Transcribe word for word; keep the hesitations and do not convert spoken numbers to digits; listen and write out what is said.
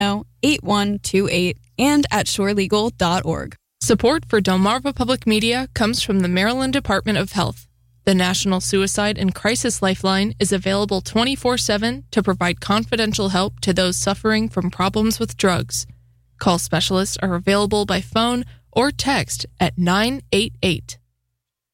eight one two eight and at shore legal dot org. Support for Delmarva Public Media comes from the Maryland Department of Health. The National Suicide and Crisis Lifeline is available twenty-four seven to provide confidential help to those suffering from problems with drugs. Call specialists are available by phone or text at nine eight eight.